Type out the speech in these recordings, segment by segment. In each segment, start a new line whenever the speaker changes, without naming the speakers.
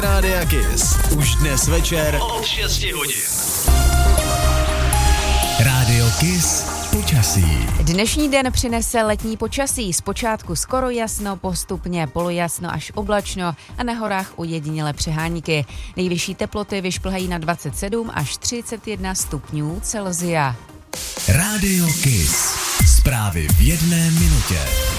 Rádia Kiss. Už dnes večer od 6 hodin. Rádio Kiss počasí.
Dnešní den přinese letní počasí. Zpočátku skoro jasno, postupně polojasno až oblačno a na horách ojedinělé přehánky. Nejvyšší teploty vyšplhají na 27 až 31 stupňů Celsia.
Rádio Kiss. Zprávy v jedné minutě.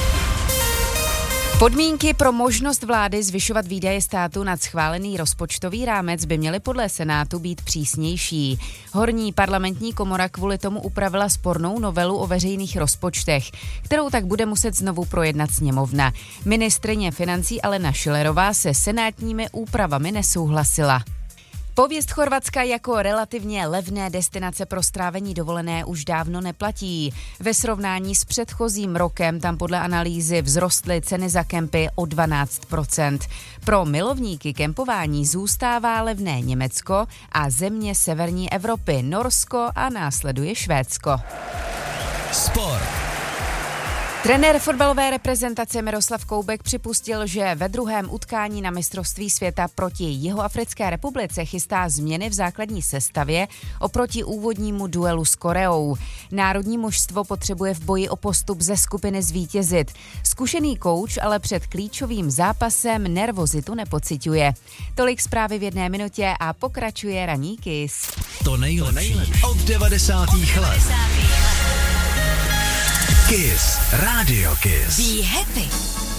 Podmínky pro možnost vlády zvyšovat výdaje státu nad schválený rozpočtový rámec by měly podle Senátu být přísnější. Horní parlamentní komora kvůli tomu upravila spornou novelu o veřejných rozpočtech, kterou tak bude muset znovu projednat sněmovna. Ministryně financí Alena Schillerová se senátními úpravami nesouhlasila. Pověst Chorvatska jako relativně levné destinace pro strávení dovolené už dávno neplatí. Ve srovnání s předchozím rokem tam podle analýzy vzrostly ceny za kempy o 12%. Pro milovníky kempování zůstává levné Německo a země severní Evropy, Norsko a následuje Švédsko.
Sport.
Trenér fotbalové reprezentace Miroslav Koubek připustil, že ve druhém utkání na mistrovství světa proti Jihoafrické republice chystá změny v základní sestavě oproti úvodnímu duelu s Koreou. Národní mužstvo potřebuje v boji o postup ze skupiny zvítězit. Zkušený kouč ale před klíčovým zápasem nervozitu nepociťuje. Tolik zprávy v jedné minutě a pokračuje ranní Kiss.
To nejlepší od 90. let. Kiss. Radio Kiss.
Be happy.